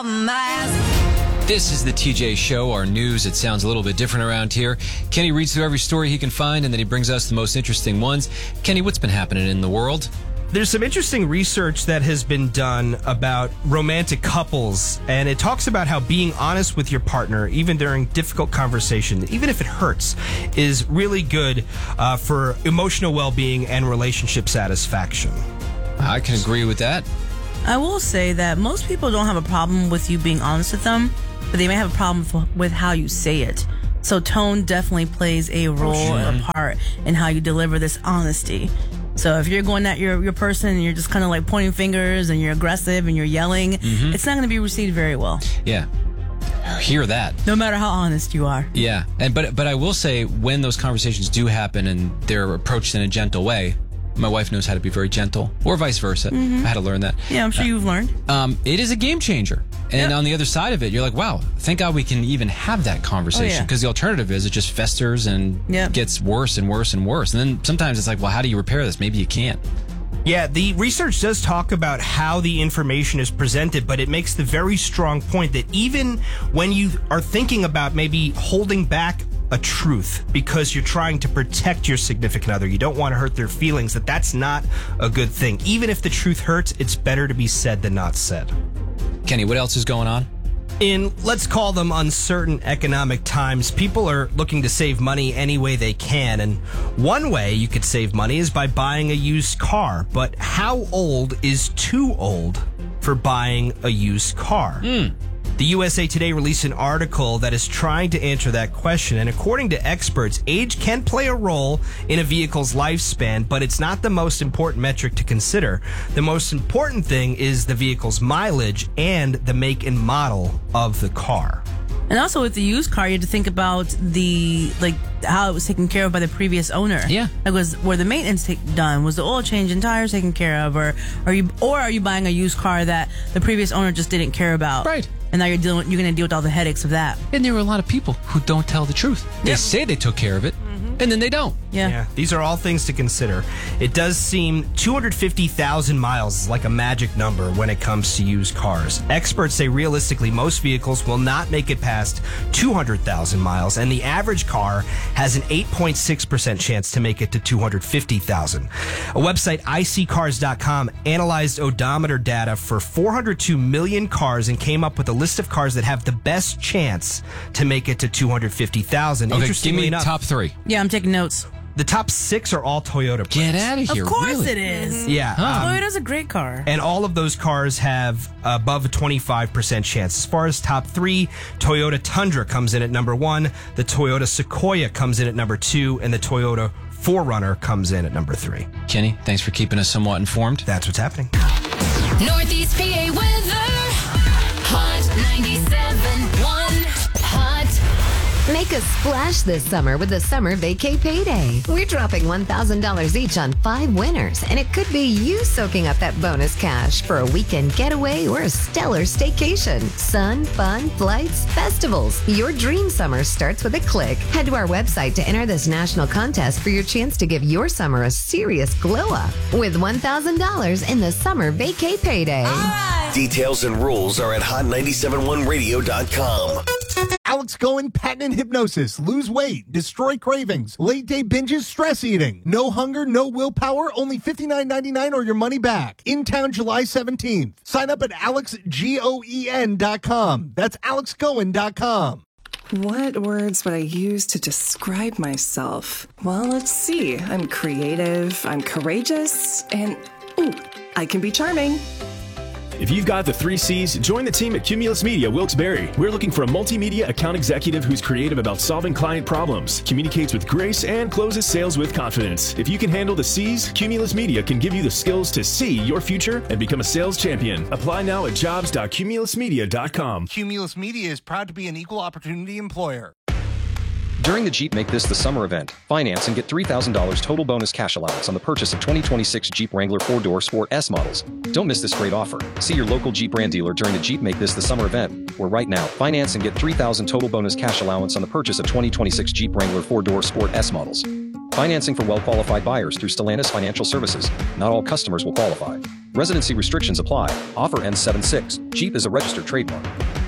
This is the TJ Show, our news. It sounds a little bit different around here. Kenny reads through every story he can find, and then he brings us the most interesting ones. Kenny, what's been happening in the world? There's some interesting research that has been done about romantic couples, and it talks about how being honest with your partner, even during difficult conversation, even if it hurts, is really good for emotional well-being and relationship satisfaction. I can agree with that. I will say that most people don't have a problem with you being honest with them, but they may have a problem with how you say it. So tone definitely plays a role, a part in how you deliver this honesty. So if you're going at your person and you're just kind of like pointing fingers and you're aggressive and you're yelling, it's not going to be received very well. Yeah. Hear that. No matter how honest you are. Yeah. But I will say, when those conversations do happen and they're approached in a gentle way, my wife knows how to be very gentle, or vice versa. I had to learn that. Yeah, I'm sure you've learned. It is a game changer. And on the other side of it, you're like, wow, thank God we can even have that conversation. Because the alternative is it just festers and gets worse and worse and worse. And then sometimes it's like, well, how do you repair this? Maybe you can't. Yeah, the research does talk about how the information is presented, but it makes the very strong point that even when you are thinking about maybe holding back a truth because you're trying to protect your significant other, you don't want to hurt their feelings, that's not a good thing. Even if the truth hurts, it's better to be said than not said. Kenny, what else is going on? In, let's call them uncertain economic times, people are looking to save money any way they can. And one way you could save money is by buying a used car. But how old is too old for buying a used car? The USA Today released an article that is trying to answer that question. And according to experts, age can play a role in a vehicle's lifespan, but it's not the most important metric to consider. The most important thing is the vehicle's mileage and the make and model of the car. And also with the used car, you have to think about how it was taken care of by the previous owner. Yeah. Were the maintenance done? Was the oil change and tires taken care of? Or are you buying a used car that the previous owner just didn't care about? Right. And now you're going to deal with all the headaches of that. And there are a lot of people who don't tell the truth. They say they took care of it, and then they don't. Yeah. These are all things to consider. It does seem 250,000 miles is like a magic number when it comes to used cars. Experts say realistically most vehicles will not make it past 200,000 miles, and the average car has an 8.6% chance to make it to 250,000. A website, iSeeCars.com, analyzed odometer data for 402 million cars and came up with a list of cars that have the best chance to make it to 250,000. Okay, give me top three. Yeah, I'm taking notes. The top 6 are all Toyota brands. Get out of here. Of course really? it is. Yeah. Toyota's a great car. And all of those cars have above a 25% chance. As far as top 3, Toyota Tundra comes in at number 1, the Toyota Sequoia comes in at number 2, and the Toyota 4Runner comes in at number 3. Kenny, thanks for keeping us somewhat informed. That's what's happening. Northeast PA weather. Hot 97.1. Hot. Make a splash this summer with the Summer Vacay Payday. We're dropping $1,000 each on 5 winners, and it could be you soaking up that bonus cash for a weekend getaway or a stellar staycation. Sun, fun, flights, festivals. Your dream summer starts with a click. Head to our website to enter this national contest for your chance to give your summer a serious glow up with $1,000 in the Summer Vacay Payday. Details and rules are at hot971radio.com. Alex Cohen, patent and hypnosis, lose weight, destroy cravings, late day binges, stress eating, no hunger, no willpower, only $59.99 or your money back. In town July 17th. Sign up at alexgoen.com. That's alexcohen.com. What words would I use to describe myself? Well, let's see. I'm creative, I'm courageous, and I can be charming. If you've got the 3 C's, join the team at Cumulus Media Wilkes-Barre. We're looking for a multimedia account executive who's creative about solving client problems, communicates with grace, and closes sales with confidence. If you can handle the C's, Cumulus Media can give you the skills to see your future and become a sales champion. Apply now at jobs.cumulusmedia.com. Cumulus Media is proud to be an equal opportunity employer. During the Jeep Make This the Summer event, finance and get $3,000 total bonus cash allowance on the purchase of 2026 Jeep Wrangler 4-door Sport S models. Don't miss this great offer. See your local Jeep brand dealer during the Jeep Make This the Summer event, where right now, finance and get $3,000 total bonus cash allowance on the purchase of 2026 Jeep Wrangler 4-door Sport S models. Financing for well-qualified buyers through Stellantis Financial Services. Not all customers will qualify. Residency restrictions apply. Offer ends 7/6. Jeep is a registered trademark.